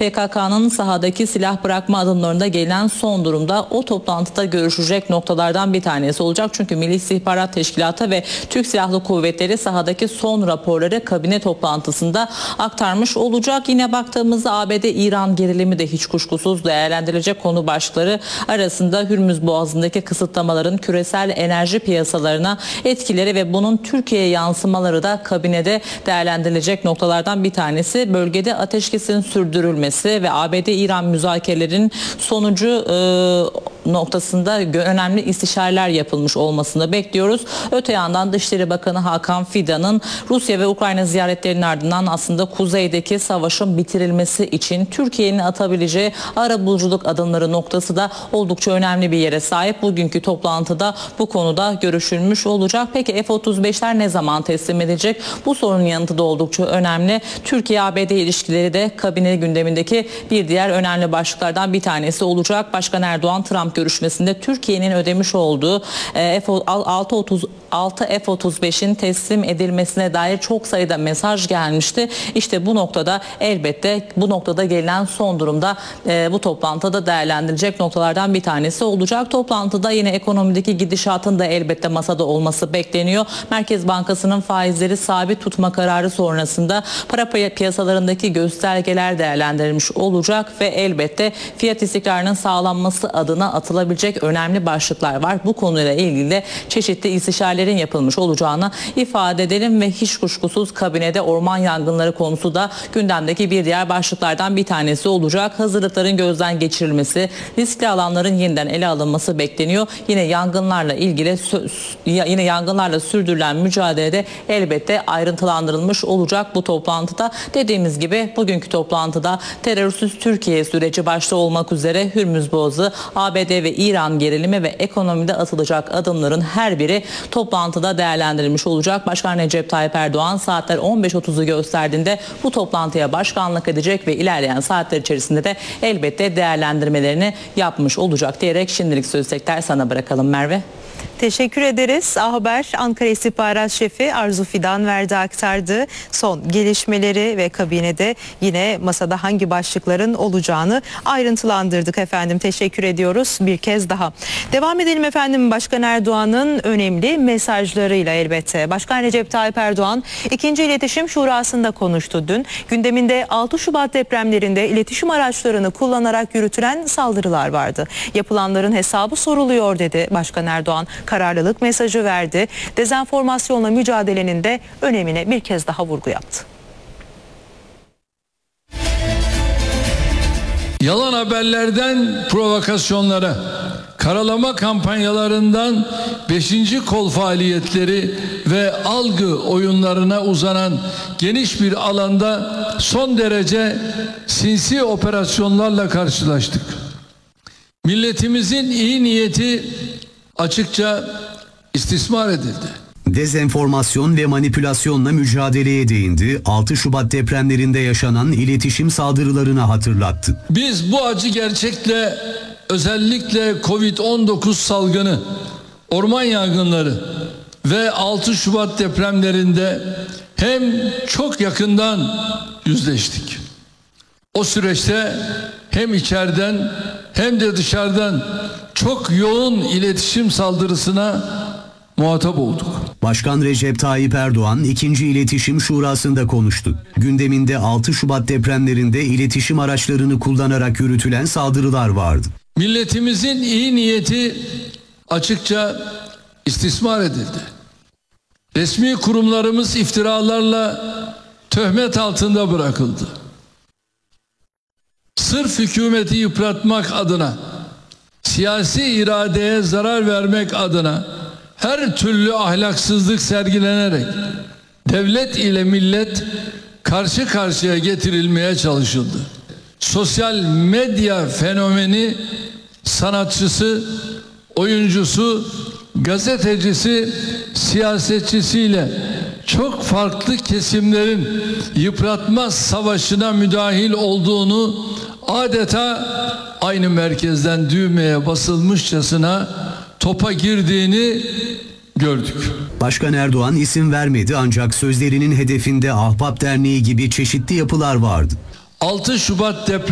PKK'nın sahadaki silah bırakma adımlarında gelen son durumda o toplantıda görüşecek noktalardan bir tanesi olacak. Çünkü Milli İstihbarat Teşkilatı ve Türk Silahlı Kuvvetleri sahadaki son raporları kabine toplantısında aktarmış olacak. Yine baktığımızda ABD-İran gerilimi de hiç kuşkusuz değerlendirilecek konu başlıkları arasında. Hürmüz Boğazı'ndaki kısıtlamaların küresel enerji piyasalarına etkileri ve bunun Türkiye'ye yansımaları da kabinede değerlendirilecek noktalardan bir tanesi. Bölgede ateşkesin sürdürülmesi ve ABD-İran müzakerelerinin sonucu noktasında önemli istişareler yapılmış olmasını bekliyoruz. Öte yandan Dışişleri Bakanı Hakan Fidan'ın Rusya ve Ukrayna ziyaretlerinin ardından aslında kuzeydeki savaşın bitirilmesi için Türkiye'nin atabileceği arabuluculuk adımları noktası da oldukça önemli bir yere sahip. Bugünkü toplantıda bu konuda görüşülmüş olacak. Peki F-35'ler ne zaman teslim edilecek? Bu sorunun yanıtı da oldukça önemli. Türkiye-ABD ilişkileri de kabine gündemindeki bir diğer önemli başlıklardan bir tanesi olacak. Başkan Erdoğan Trump görüşmesinde Türkiye'nin ödemiş olduğu 6 F-35'in teslim edilmesine dair çok sayıda mesaj gelmişti. İşte bu noktada elbette bu noktada gelinen son durumda bu toplantıda değerlendirilecek noktalardan bir tanesi olacak. Toplantıda yine ekonomideki gidişatın da elbette masada olması bekleniyor. Merkez Bankası'nın faizleri sabit tutma kararı sonrasında para piyasalarındaki göstergeler değerlendirilmiş olacak ve elbette fiyat istikrarının sağlanması adına atılabilecek önemli başlıklar var. Bu konuyla ilgili de çeşitli istişarelerin yapılmış olacağını ifade edelim ve hiç kuşkusuz kabinede orman yangınları konusu da gündemdeki bir diğer başlıklardan bir tanesi olacak. Hazırlıkların gözden geçirilmesi, riskli alanların yeniden ele alınması bekleniyor. Yine yangınlarla sürdürülen mücadelede elbette ayrıntılandırılmış olacak bu toplantıda. Dediğimiz gibi bugünkü toplantıda terörsüz Türkiye süreci başta olmak üzere Hürmüz Boğazı, ABD ve İran gerilimi ve ekonomide atılacak adımların her biri toplantıda değerlendirilmiş olacak. Başkan Recep Tayyip Erdoğan saatler 15.30'u gösterdiğinde bu toplantıya başkanlık edecek ve ilerleyen saatler içerisinde de elbette değerlendirmelerini yapmış olacak diyerek şimdilik söz tekrar sana bırakalım Merve. Teşekkür ederiz. A Haber Ankara İstihbarat Şefi Arzu Fidan verdi aktardı. Son gelişmeleri ve kabinede yine masada hangi başlıkların olacağını ayrıntılandırdık efendim. Teşekkür ediyoruz bir kez daha. Devam edelim efendim Başkan Erdoğan'ın önemli mesajlarıyla elbette. Başkan Recep Tayyip Erdoğan 2. İletişim Şurası'nda konuştu dün. Gündeminde 6 Şubat depremlerinde iletişim araçlarını kullanarak yürütülen saldırılar vardı. Yapılanların hesabı soruluyor dedi Başkan Erdoğan. Kararlılık mesajı verdi. Dezenformasyonla mücadelenin de önemine bir kez daha vurgu yaptı. Yalan haberlerden provokasyonlara, karalama kampanyalarından 5. kol faaliyetleri ve algı oyunlarına uzanan geniş bir alanda son derece sinsi operasyonlarla karşılaştık. Milletimizin iyi niyeti açıkça istismar edildi. Dezenformasyon ve manipülasyonla mücadeleye değindi. 6 Şubat depremlerinde yaşanan iletişim saldırılarını hatırlattı. Biz bu acı gerçekle özellikle Covid-19 salgını, orman yangınları ve 6 Şubat depremlerinde hem çok yakından yüzleştik. O süreçte hem içeriden hem de dışarıdan çok yoğun iletişim saldırısına muhatap olduk. Başkan Recep Tayyip Erdoğan 2. İletişim Şurası'nda konuştu. Gündeminde 6 Şubat depremlerinde iletişim araçlarını kullanarak yürütülen saldırılar vardı. Milletimizin iyi niyeti açıkça istismar edildi. Resmi kurumlarımız iftiralarla töhmet altında bırakıldı. Sırf hükümeti yıpratmak adına, siyasi iradeye zarar vermek adına her türlü ahlaksızlık sergilenerek devlet ile millet karşı karşıya getirilmeye çalışıldı. Sosyal medya fenomeni sanatçısı, oyuncusu, gazetecisi, siyasetçisiyle çok farklı kesimlerin yıpratma savaşına müdahil olduğunu adeta aynı merkezden düğmeye basılmışçasına topa girdiğini gördük. Başkan Erdoğan isim vermedi ancak sözlerinin hedefinde Ahbap Derneği gibi çeşitli yapılar vardı. 6 Şubat depremi